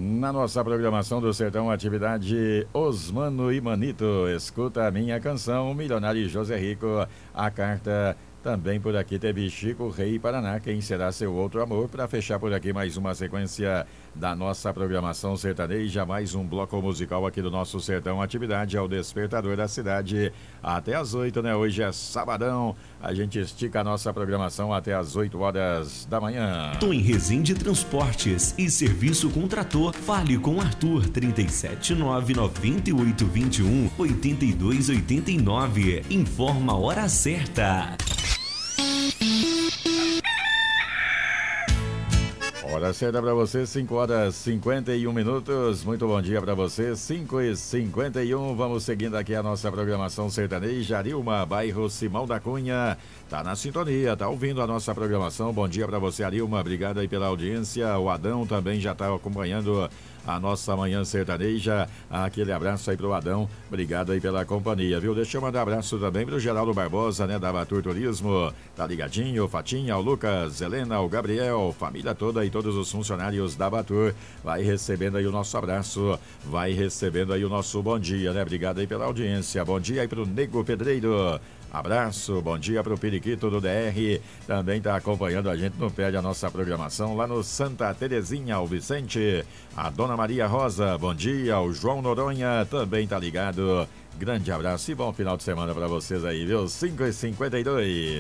Na nossa programação do Sertão, atividade Osmano e Manito. Escuta a minha canção, Milionário José Rico. A carta também por aqui teve Chico Rei Paraná, quem será seu outro amor? Para fechar por aqui mais uma sequência da nossa programação sertaneja, mais um bloco musical aqui do nosso Sertão. Atividade ao Despertador da Cidade, até às 8, né? Hoje é sabadão, a gente estica a nossa programação até às 8 horas da manhã. Tom Resende Transportes e Serviço com Trator. Fale com Arthur, 37998218289. Informa a hora certa. Hora certa para você, 5 horas 51 minutos. Muito bom dia para você, 5h51. Vamos seguindo aqui a nossa programação sertaneja. Arilma, bairro Simão da Cunha, tá na sintonia, tá ouvindo a nossa programação. Bom dia para você, Arilma. Obrigado aí pela audiência. O Adão também já tá acompanhando a nossa manhã sertaneja. Aquele abraço aí pro Adão. Obrigado aí pela companhia, viu? Deixa eu mandar um abraço também pro Geraldo Barbosa, né, da Batur Turismo. Tá ligadinho? O Fatinha, o Lucas, Helena, o Gabriel, família toda e todos os funcionários da Batur. Vai recebendo aí o nosso abraço, vai recebendo aí o nosso bom dia, né? Obrigado aí pela audiência. Bom dia aí pro Nego Pedreiro. Abraço, bom dia pro Periquito do DR, também tá acompanhando a gente, não perde a nossa programação lá no Santa Terezinha, o Vicente, a Dona Maria Rosa, bom dia, o João Noronha também tá ligado, grande abraço e bom final de semana pra vocês aí, viu? 5h52.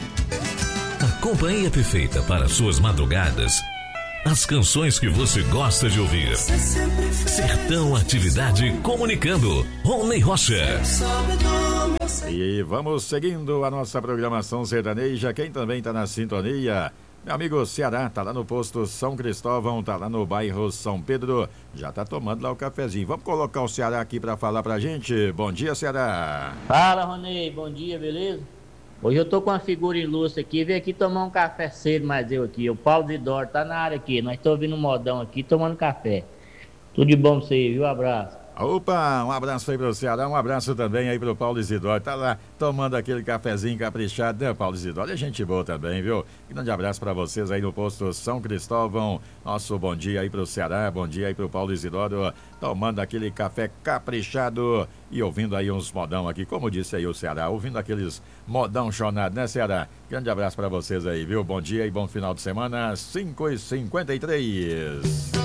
A companhia perfeita para suas madrugadas. As canções que você gosta de ouvir. Sertão Atividade Comunicando. Rony Rocha. E vamos seguindo a nossa programação sertaneja. Quem também tá na sintonia, meu amigo Ceará, tá lá no posto São Cristóvão, tá lá no bairro São Pedro, já tá tomando lá o cafezinho. Vamos colocar o Ceará aqui pra falar pra gente. Bom dia, Ceará. Fala, Rony, bom dia, beleza? Hoje eu tô com uma figura ilustre aqui, vem aqui tomar um café cedo, mas eu aqui, o Paulo Zidoro tá na área aqui, nós estamos ouvindo um modão aqui, tomando café. Tudo de bom pra você, viu? Abraço. Opa, um abraço aí pro Ceará, um abraço também aí pro Paulo Isidoro, tá lá tomando aquele cafezinho caprichado, né, Paulo Isidoro? É gente boa também, viu? Grande abraço pra vocês aí no posto São Cristóvão, nosso bom dia aí pro Ceará, bom dia aí pro Paulo Isidoro, tomando aquele café caprichado e ouvindo aí uns modão aqui, como disse aí o Ceará, ouvindo aqueles modão chonado, né, Ceará? Grande abraço pra vocês aí, viu? Bom dia e bom final de semana, 5h53.